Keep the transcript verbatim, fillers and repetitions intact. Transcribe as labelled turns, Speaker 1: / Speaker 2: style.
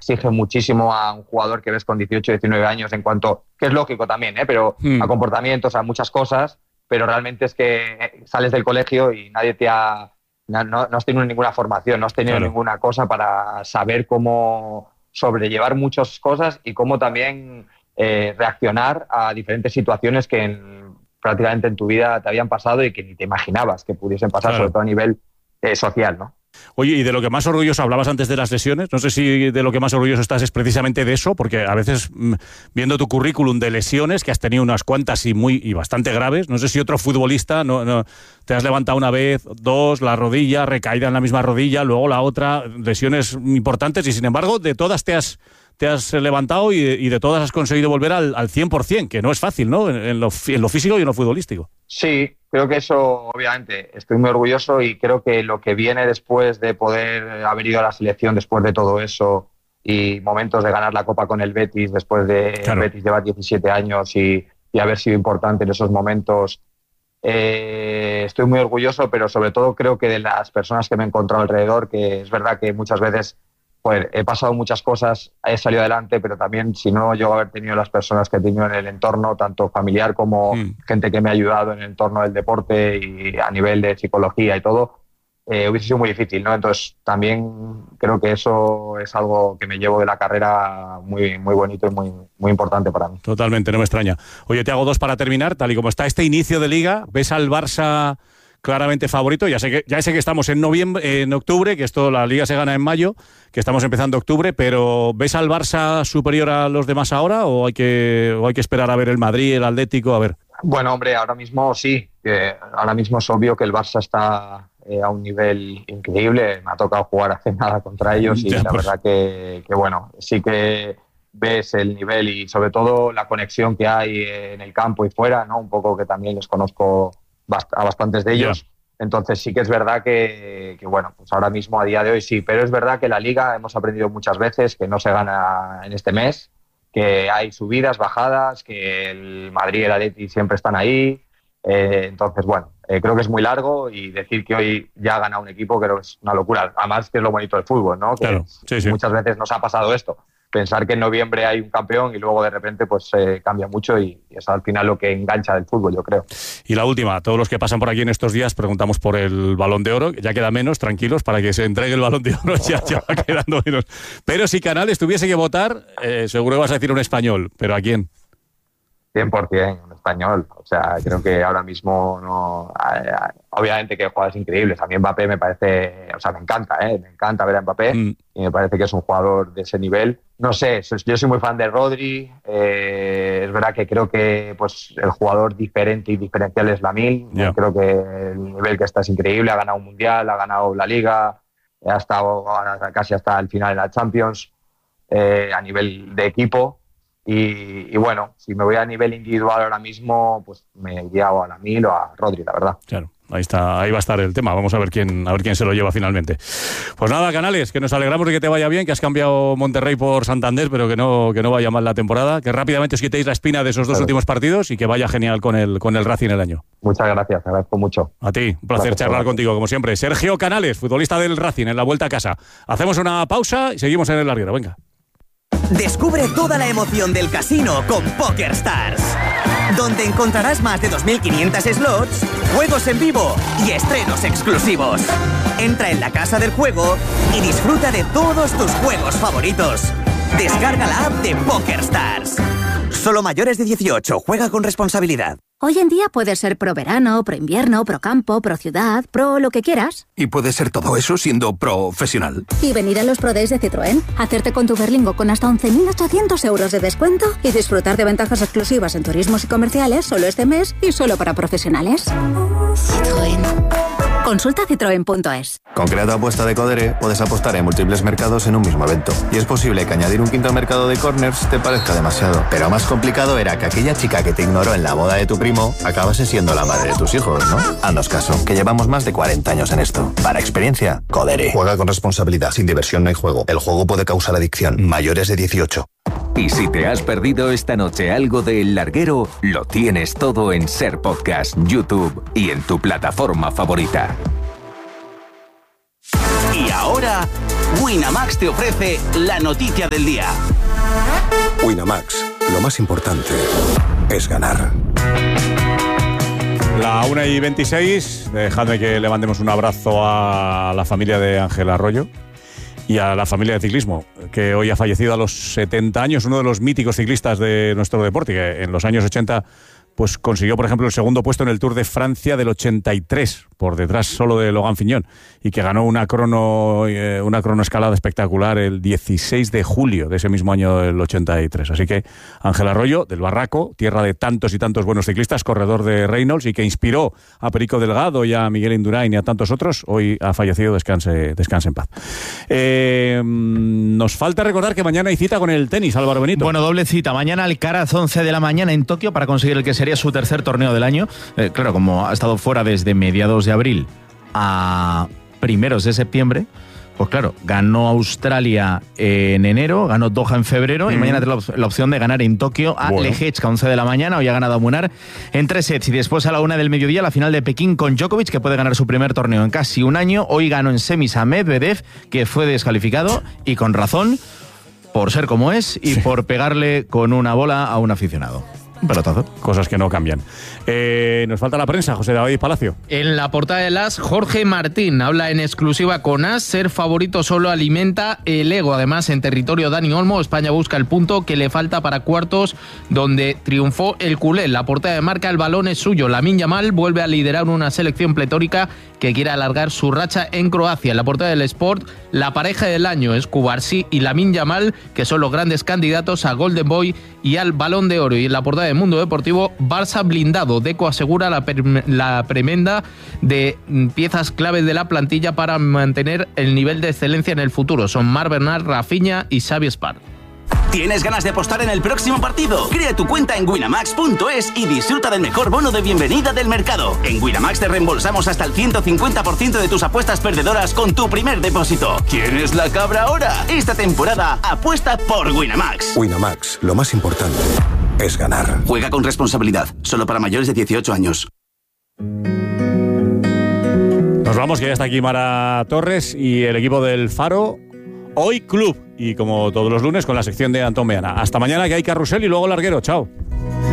Speaker 1: exige muchísimo a un jugador que ves con dieciocho, diecinueve años en cuanto, que es lógico también, ¿eh? pero mm. a comportamientos, a muchas cosas, pero realmente es que sales del colegio y nadie te ha... No, no has tenido ninguna formación, no has tenido claro. ninguna cosa para saber cómo sobrellevar muchas cosas y cómo también eh, reaccionar a diferentes situaciones que en, prácticamente en tu vida te habían pasado y que ni te imaginabas que pudiesen pasar, claro. sobre todo a nivel eh, social, ¿no?
Speaker 2: Oye, y de lo que más orgulloso hablabas antes de las lesiones, no sé si de lo que más orgulloso estás es precisamente de eso, porque a veces viendo tu currículum de lesiones, que has tenido unas cuantas y muy y bastante graves, no sé si otro futbolista no, no te has levantado una vez, dos, la rodilla, recaída en la misma rodilla, luego la otra, lesiones importantes, y sin embargo de todas te has te has levantado y, y de todas has conseguido volver al, al cien por ciento, que no es fácil, ¿no? En, en, lo, en lo físico y en lo futbolístico.
Speaker 1: Sí, creo que eso, obviamente, estoy muy orgulloso y creo que lo que viene después de poder haber ido a la selección, después de todo eso y momentos de ganar la Copa con el Betis, después de claro. el Betis llevar diecisiete años y, y haber sido importante en esos momentos, eh, estoy muy orgulloso, pero sobre todo creo que de las personas que me he encontrado alrededor, que es verdad que muchas veces pues he pasado muchas cosas, he salido adelante, pero también si no yo haber tenido las personas que he tenido en el entorno, tanto familiar como mm. gente que me ha ayudado en el entorno del deporte y a nivel de psicología y todo, eh, hubiese sido muy difícil, ¿no? Entonces también creo que eso es algo que me llevo de la carrera muy, muy bonito y muy, muy importante para mí.
Speaker 2: Totalmente, no me extraña. Oye, te hago dos para terminar, tal y como está este inicio de Liga, ¿ves al Barça claramente favorito? Ya sé que ya sé que estamos en noviembre, en octubre, que esto la Liga se gana en mayo, que estamos empezando octubre, pero ¿ves al Barça superior a los demás ahora o hay que o hay que esperar a ver el Madrid, el Atlético, a ver?
Speaker 1: Bueno, hombre, ahora mismo sí, que ahora mismo es obvio que el Barça está eh, a un nivel increíble. Me ha tocado jugar hace nada contra ellos y ya, la pues. verdad que, que bueno, sí que ves el nivel y sobre todo la conexión que hay en el campo y fuera, ¿no? Un poco que también les conozco a bastantes de ellos, yeah. entonces sí que es verdad que, que bueno, pues ahora mismo a día de hoy sí, pero es verdad que la Liga hemos aprendido muchas veces que no se gana en este mes, que hay subidas, bajadas, que el Madrid y el Atleti siempre están ahí, eh, entonces bueno, eh, creo que es muy largo y decir que hoy ya ha ganado un equipo creo que es una locura, además que es lo bonito del fútbol, ¿no? Que
Speaker 2: claro, sí, sí.
Speaker 1: muchas veces nos ha pasado esto. Pensar que en noviembre hay un campeón y luego de repente pues eh, cambia mucho y, y es al final lo que engancha del fútbol, yo creo.
Speaker 2: Y la última, todos los que pasan por aquí en estos días preguntamos por el Balón de Oro, ya queda menos, tranquilos, para que se entregue el Balón de Oro, ya, ya va quedando menos. Pero si Canales tuviese que votar, eh, seguro que vas a decir un español, ¿pero a quién?
Speaker 1: cien por ciento, un español. O sea, creo que ahora mismo no... Obviamente que hay jugadores increíbles. A mí Mbappé me parece... O sea, me encanta, ¿eh? Me encanta ver a Mbappé mm. y me parece que es un jugador de ese nivel. No sé, yo soy muy fan de Rodri. Eh, es verdad que creo que pues el jugador diferente y diferencial es Lamine. Yeah. Creo que el nivel que está es increíble. Ha ganado un Mundial, ha ganado la Liga, ha estado casi hasta el final en la Champions eh, a nivel de equipo. Y, y bueno, si me voy a nivel individual ahora mismo, pues me iría a Lamine o a Rodri, la verdad.
Speaker 2: Claro, ahí está, ahí va a estar el tema. Vamos a ver quién, a ver quién se lo lleva finalmente. Pues nada, Canales, que nos alegramos de que te vaya bien, que has cambiado Monterrey por Santander, pero que no, que no vaya mal la temporada, que rápidamente os quitéis la espina de esos dos claro. últimos partidos y que vaya genial con el, con el Racing el año.
Speaker 1: Muchas gracias, te agradezco mucho.
Speaker 2: A ti, un placer gracias, charlar gracias. contigo, como siempre. Sergio Canales, futbolista del Racing, en la vuelta a casa. Hacemos una pausa y seguimos en el larguero, venga.
Speaker 3: Descubre toda la emoción del casino con PokerStars, donde encontrarás más de dos mil quinientos slots, juegos en vivo y estrenos exclusivos. Entra en la casa del juego y disfruta de todos tus juegos favoritos. Descarga la app de PokerStars. Solo mayores de dieciocho. Juega con responsabilidad.
Speaker 4: Hoy en día puedes ser pro verano, pro invierno, pro campo, pro ciudad, pro lo que quieras.
Speaker 5: Y puedes ser todo eso siendo profesional.
Speaker 4: Y venir a los Pro Days de Citroën, hacerte con tu Berlingo con hasta once mil ochocientos euros de descuento y disfrutar de ventajas exclusivas en turismos y comerciales solo este mes y solo para profesionales. Citroën. Consulta citroen punto es.
Speaker 6: Con Creato Apuesta de Codere puedes apostar en múltiples mercados en un mismo evento. Y es posible que añadir un quinto mercado de corners te parezca demasiado. Pero más complicado era que aquella chica que te ignoró en la boda de tu primo acabase siendo la madre de tus hijos, ¿no? Haznos caso, que llevamos más de cuarenta años en esto. Para experiencia, Codere.
Speaker 7: Juega con responsabilidad. Sin diversión no hay juego. El juego puede causar adicción. Mayores de dieciocho.
Speaker 8: Y si te has perdido esta noche algo de El Larguero, lo tienes todo en Ser Podcast, YouTube y en tu plataforma favorita.
Speaker 3: Y ahora, Winamax te ofrece la noticia del día.
Speaker 5: Winamax, lo más importante es ganar.
Speaker 2: La una y veintiséis, dejadme que le mandemos un abrazo a la familia de Ángel Arroyo y a la familia de ciclismo, que hoy ha fallecido a los setenta años, uno de los míticos ciclistas de nuestro deporte, que en los años ochenta pues consiguió, por ejemplo, el segundo puesto en el Tour de Francia del ochenta y tres, por detrás solo de Logan Fignon, y que ganó una crono eh, una cronoescalada espectacular el dieciséis de julio de ese mismo año del ochenta y tres. Así que Ángel Arroyo, del Barraco, tierra de tantos y tantos buenos ciclistas, corredor de Reynolds y que inspiró a Perico Delgado y a Miguel Indurain y a tantos otros, hoy ha fallecido, descanse, descanse en paz. Eh, nos falta recordar que mañana hay cita con el tenis, Álvaro Benito.
Speaker 9: Bueno, doble cita. Mañana Alcaraz, once de la mañana en Tokio, para conseguir el que sería su tercer torneo del año. Eh, claro, como ha estado fuera desde mediados de abril a primeros de septiembre, pues claro, ganó Australia en enero, ganó Doha en febrero mm. y mañana tiene la, la opción de ganar en Tokio a bueno. Lehečka, once de la mañana. Hoy ha ganado a Munar en tres sets y después a la una del mediodía la final de Pekín con Djokovic, que puede ganar su primer torneo en casi un año. Hoy ganó en semis a Medvedev, que fue descalificado y con razón, por ser como es y sí. por pegarle con una bola a un aficionado. Un pelotazo.
Speaker 2: Cosas que no cambian. Eh, nos falta la prensa, José David Palacio.
Speaker 10: En la portada del As, Jorge Martín habla en exclusiva con As. Ser favorito solo alimenta el ego. Además, en territorio Dani Olmo, España busca el punto que le falta para cuartos, donde triunfó el culé. La portada de Marca, el balón es suyo. Lamine Yamal vuelve a liderar una selección pletórica que quiere alargar su racha en Croacia. En la portada del Sport, la pareja del año es Cubarsí y Lamine Yamal, que son los grandes candidatos a Golden Boy y al Balón de Oro. Y en la portada de Mundo Deportivo, Barça blindado. Deco asegura la, per- la premenda de piezas claves de la plantilla para mantener el nivel de excelencia en el futuro. Son Marc Bernat, Rafinha y Xavi Espar.
Speaker 3: ¿Tienes ganas de apostar en el próximo partido? Crea tu cuenta en winamax punto es y disfruta del mejor bono de bienvenida del mercado. En Winamax te reembolsamos hasta el ciento cincuenta por ciento de tus apuestas perdedoras con tu primer depósito. ¿Quieres la cabra ahora? Esta temporada apuesta por Winamax.
Speaker 5: Winamax, lo más importante es ganar.
Speaker 3: Juega con responsabilidad, solo para mayores de dieciocho años.
Speaker 2: Nos vamos, que ya está aquí Mara Torres y el equipo del Faro. Hoy Club, y como todos los lunes con la sección de Antón Meana. Hasta mañana, que hay carrusel y luego larguero. Chao.